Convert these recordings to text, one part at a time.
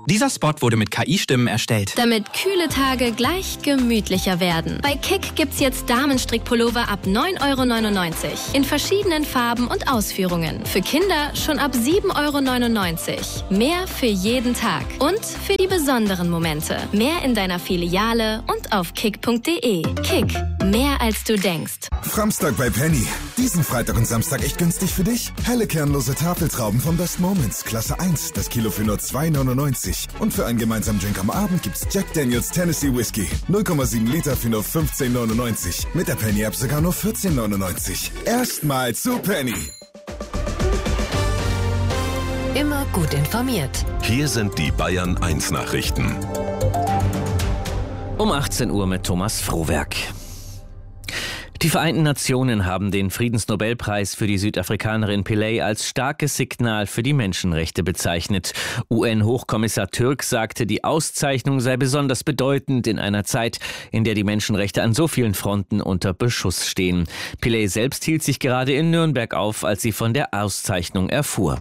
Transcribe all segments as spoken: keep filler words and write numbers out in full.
Dieser Spot wurde mit K I-Stimmen erstellt. Damit kühle Tage gleich gemütlicher werden. Bei Kick gibt's jetzt Damenstrickpullover ab neun Euro neunundneunzig. In verschiedenen Farben und Ausführungen. Für Kinder schon ab sieben Euro neunundneunzig. Mehr für jeden Tag. Und für die besonderen Momente. Mehr in deiner Filiale und auf kick punkt de. Kick. Mehr als du denkst. Framstag bei Penny. Diesen Freitag und Samstag echt günstig für dich. Helle kernlose Tafeltrauben von Best Moments. Klasse eins. Das Kilo für nur zwei Euro neunundneunzig. Und für einen gemeinsamen Drink am Abend gibt's Jack Daniels Tennessee Whiskey. null Komma sieben Liter für nur fünfzehn Euro neunundneunzig. Mit der Penny-App sogar nur vierzehn Euro neunundneunzig. Erstmal zu Penny. Immer gut informiert. Hier sind die Bayern eins Nachrichten. Um achtzehn Uhr mit Thomas Frohwerk. Die Vereinten Nationen haben den Friedensnobelpreis für die Südafrikanerin Pillay als starkes Signal für die Menschenrechte bezeichnet. U N-Hochkommissar Türk sagte, die Auszeichnung sei besonders bedeutend in einer Zeit, in der die Menschenrechte an so vielen Fronten unter Beschuss stehen. Pillay selbst hielt sich gerade in Nürnberg auf, als sie von der Auszeichnung erfuhr.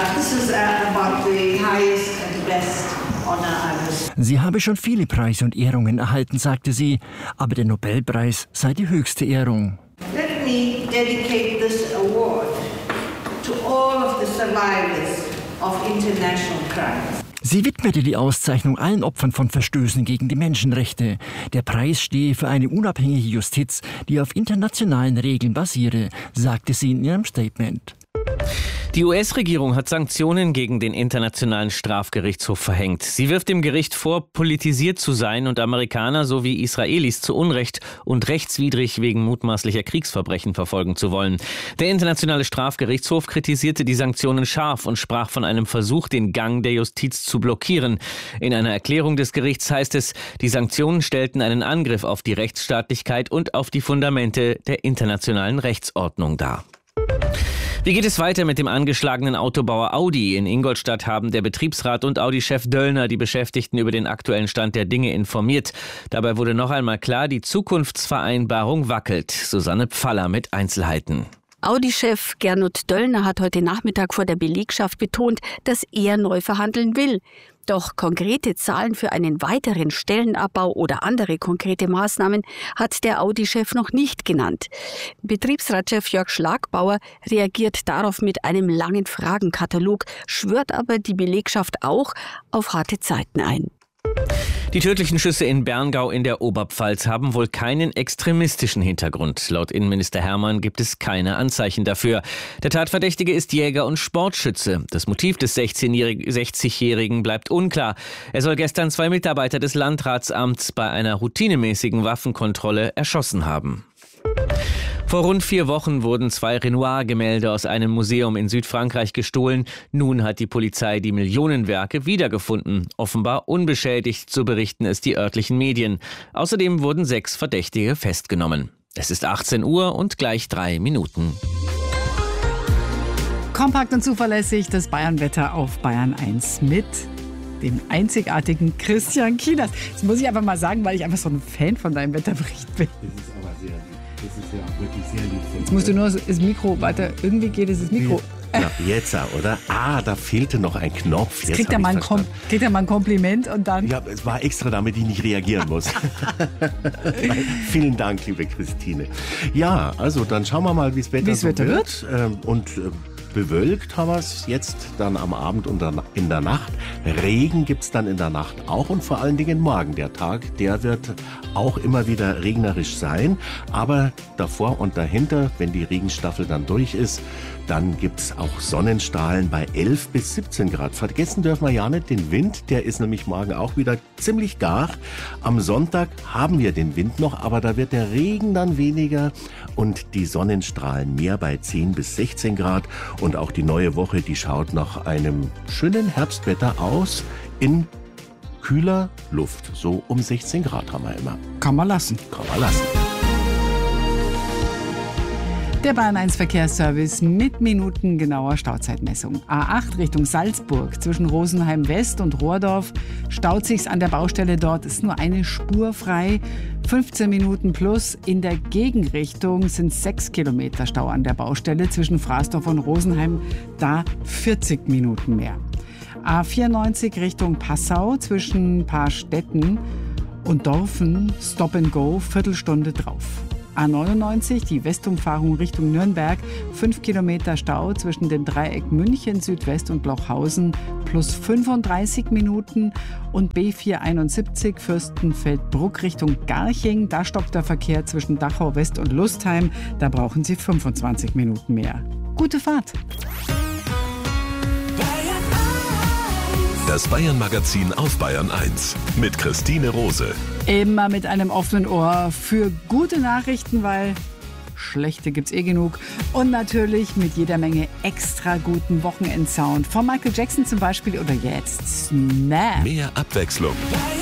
Sie habe schon viele Preise und Ehrungen erhalten, sagte sie, aber der Nobelpreis sei die höchste Ehrung. Let me dedicate this award to all of the survivors of international crimes. Sie widmete die Auszeichnung allen Opfern von Verstößen gegen die Menschenrechte. Der Preis stehe für eine unabhängige Justiz, die auf internationalen Regeln basiere, sagte sie in ihrem Statement. Die U S-Regierung hat Sanktionen gegen den Internationalen Strafgerichtshof verhängt. Sie wirft dem Gericht vor, politisiert zu sein und Amerikaner sowie Israelis zu Unrecht und rechtswidrig wegen mutmaßlicher Kriegsverbrechen verfolgen zu wollen. Der Internationale Strafgerichtshof kritisierte die Sanktionen scharf und sprach von einem Versuch, den Gang der Justiz zu blockieren. In einer Erklärung des Gerichts heißt es, die Sanktionen stellten einen Angriff auf die Rechtsstaatlichkeit und auf die Fundamente der internationalen Rechtsordnung dar. Wie geht es weiter mit dem angeschlagenen Autobauer Audi? In Ingolstadt haben der Betriebsrat und Audi-Chef Döllner die Beschäftigten über den aktuellen Stand der Dinge informiert. Dabei wurde noch einmal klar, die Zukunftsvereinbarung wackelt. Susanne Pfaller mit Einzelheiten. Audi-Chef Gernot Döllner hat heute Nachmittag vor der Belegschaft betont, dass er neu verhandeln will. Doch konkrete Zahlen für einen weiteren Stellenabbau oder andere konkrete Maßnahmen hat der Audi-Chef noch nicht genannt. Betriebsratschef Jörg Schlagbauer reagiert darauf mit einem langen Fragenkatalog, schwört aber die Belegschaft auch auf harte Zeiten ein. Die tödlichen Schüsse in Berngau in der Oberpfalz haben wohl keinen extremistischen Hintergrund. Laut Innenminister Hermann gibt es keine Anzeichen dafür. Der Tatverdächtige ist Jäger und Sportschütze. Das Motiv des sechzigjährigen bleibt unklar. Er soll gestern zwei Mitarbeiter des Landratsamts bei einer routinemäßigen Waffenkontrolle erschossen haben. Vor rund vier Wochen wurden zwei Renoir-Gemälde aus einem Museum in Südfrankreich gestohlen. Nun hat die Polizei die Millionenwerke wiedergefunden. Offenbar unbeschädigt, so berichten es die örtlichen Medien. Außerdem wurden sechs Verdächtige festgenommen. Es ist achtzehn Uhr und gleich drei Minuten. Kompakt und zuverlässig das Bayern-Wetter auf Bayern eins mit dem einzigartigen Christian Kienast. Das muss ich einfach mal sagen, weil ich einfach so ein Fan von deinem Wetterbericht bin. Das ist aber sehr lieb. Das ist ja auch wirklich sehr lieb. Jetzt musst du nur das Mikro weiter, irgendwie geht es das Mikro. Ja, jetzt, oder? Ah, da fehlte noch ein Knopf. Jetzt kriegt er, mal ein Kom- kriegt er mal ein Kompliment und dann... Ja, es war extra, damit ich nicht reagieren muss. Vielen Dank, liebe Christine. Ja, also dann schauen wir mal, wie das Wetter, wie's so Wetter wird. wird. Und äh, bewölkt haben wir es jetzt dann am Abend und in der Nacht. Regen gibt es dann in der Nacht auch und vor allen Dingen morgen. Der Tag, der wird auch immer wieder regnerisch sein. Aber davor und dahinter, wenn die Regenstaffel dann durch ist, dann gibt es auch Sonnenstrahlen bei elf bis siebzehn Grad. Vergessen dürfen wir ja nicht den Wind, der ist nämlich morgen auch wieder ziemlich gar. Am Sonntag haben wir den Wind noch, aber da wird der Regen dann weniger und die Sonnenstrahlen mehr bei zehn bis sechzehn Grad. Und auch die neue Woche, die schaut nach einem schönen Herbstwetter aus in kühler Luft. So um sechzehn Grad haben wir immer. Kann man lassen. Kann man lassen. Der Bayern eins Verkehrsservice mit minutengenauer Stauzeitmessung. A acht Richtung Salzburg zwischen Rosenheim West und Rohrdorf staut sich's an der Baustelle dort. Ist nur eine Spur frei. fünfzehn Minuten plus. In der Gegenrichtung sind sechs Kilometer Stau an der Baustelle zwischen Fraßdorf und Rosenheim. Da vierzig Minuten mehr. A vierundneunzig Richtung Passau zwischen Paarstetten und Dorfen, Stop and Go, Viertelstunde drauf. A neunundneunzig, die Westumfahrung Richtung Nürnberg, fünf Kilometer Stau zwischen dem Dreieck München, Südwest und Blochhausen, plus fünfunddreißig Minuten. Und B vierhunderteinundsiebzig, Fürstenfeldbruck Richtung Garching, da stoppt der Verkehr zwischen Dachau West und Lustheim, da brauchen Sie fünfundzwanzig Minuten mehr. Gute Fahrt! Das Bayern-Magazin auf Bayern eins mit Christine Rose. Immer mit einem offenen Ohr für gute Nachrichten, weil schlechte gibt's eh genug. Und natürlich mit jeder Menge extra guten Wochenendsound. Von Michael Jackson zum Beispiel oder jetzt Snap. Mehr Abwechslung.